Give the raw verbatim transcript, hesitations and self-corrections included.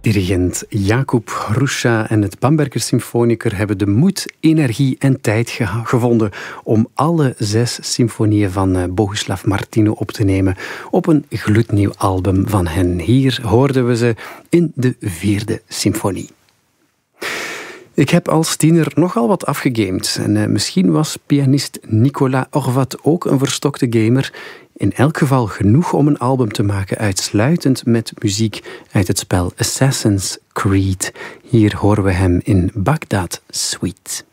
Dirigent Jakub Hrusha en het Bamberger Symfoniker hebben de moed, energie en tijd ge- gevonden om alle zes symfonieën van Bohuslav Martinu op te nemen op een gloednieuw album van hen. Hier hoorden we ze in de vierde symfonie. Ik heb als tiener nogal wat afgegamed. En uh, misschien was pianist Nicolas Horvat ook een verstokte gamer. In elk geval genoeg om een album te maken uitsluitend met muziek uit het spel Assassin's Creed. Hier horen we hem in Baghdad Suite.